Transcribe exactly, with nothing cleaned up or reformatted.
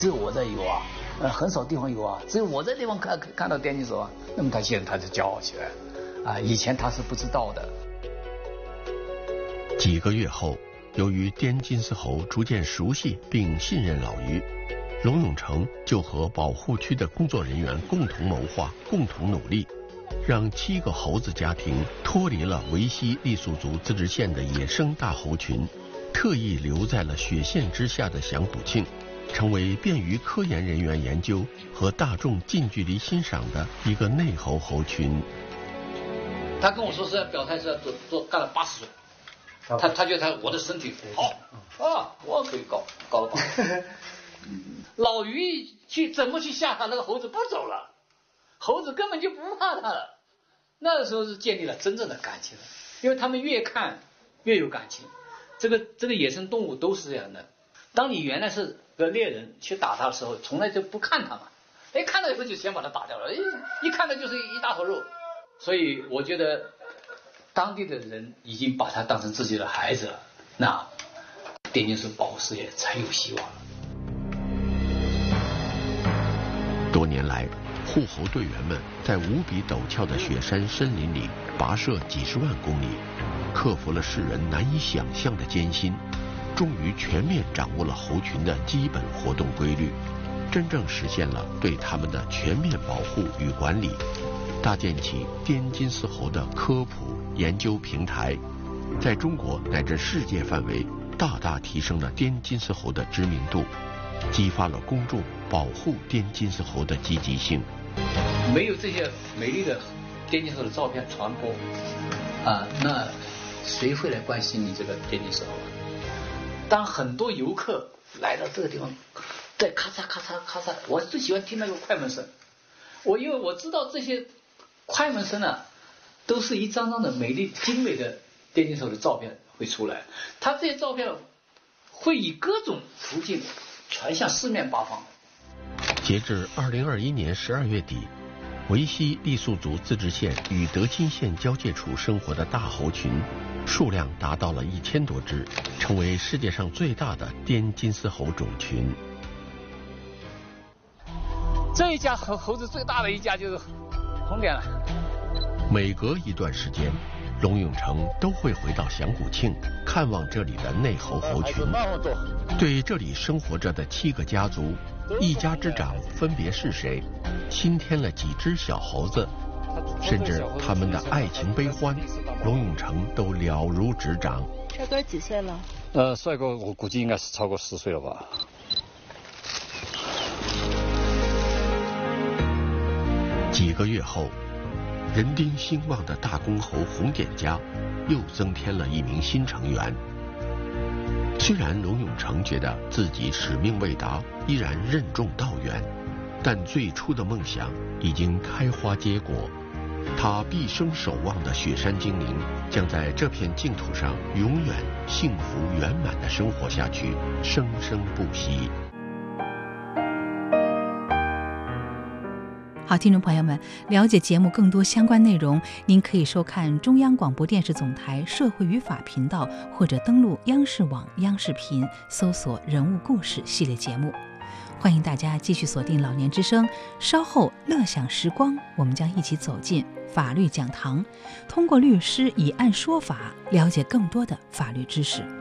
只有我这有啊，呃，很少地方有啊，只有我这地方看看到电竞手啊，那么他现在他就骄傲起来了，啊，以前他是不知道的。 几个月后，由于滇金丝猴逐渐熟悉并信任老于，龙永成就和保护区的工作人员共同谋划，共同努力，让七个猴子家庭脱离了维西傈僳族自治县的野生大猴群，特意留在了雪线之下的响补庆，成为便于科研人员研究和大众近距离欣赏的一个内猴猴群。 他跟我说是要表态是要做做干了八十岁，他他觉得他我的身体好啊，我可以搞搞了八十岁。老于去怎么去吓他，那个猴子不走了，猴子根本就不怕他了。那时候是建立了真正的感情，因为他们越看越有感情。这个这个野生动物都是这样的。当你原来是个猎人去打它的时候，从来就不看它嘛，哎，看到以后就先把它打掉了，哎，一看到就是一大坨肉。所以我觉得当地的人已经把它当成自己的孩子了，那滇金丝保护事业才有希望了。 多年来，护猴队员们在无比陡峭的雪山森林里跋涉几十万公里，克服了世人难以想象的艰辛，终于全面掌握了猴群的基本活动规律，真正实现了对它们的全面保护与管理，搭建起滇金丝猴的科普研究平台，在中国乃至世界范围大大提升了滇金丝猴的知名度，激发了公众保护滇金丝猴的积极性。 没有这些美丽的滇金丝猴的照片传播啊，那谁会来关心你这个滇金丝猴啊？当很多游客来到这个地方，在咔嚓咔嚓咔嚓，我最喜欢听那个快门声。我因为我知道这些快门声啊，都是一张张的美丽精美的滇金丝猴的照片会出来，它这些照片会以各种途径传向四面八方。 截至二零二一年十二月底，维西傈僳族自治县与德钦县交界处生活的大猴群数量达到了一千多只，成为世界上最大的滇金丝猴种群。 这一家猴猴子最大的一家就是红点了。 每隔一段时间，龙永成都会回到响补庆看望这里的内猴猴群，对这里生活着的七个家族，一家之长分别是谁，新添了几只小猴子，甚至他们的爱情悲欢，龙永成都了如指掌。 帅哥几岁了？ 呃，帅哥我估计应该是超过十岁了吧。 几个月后，人丁兴旺的大公猴红点家又增添了一名新成员。虽然龙永成觉得自己使命未达，依然任重道远，但最初的梦想已经开花结果。他毕生守望的雪山精灵将在这片净土上永远幸福圆满地生活下去，生生不息。 好，听众朋友们，了解节目更多相关内容，您可以收看中央广播电视总台社会与法频道，或者登录央视网、央视频，搜索人物故事系列节目。欢迎大家继续锁定老年之声，稍后乐享时光，我们将一起走进法律讲堂，通过律师以案说法，了解更多的法律知识。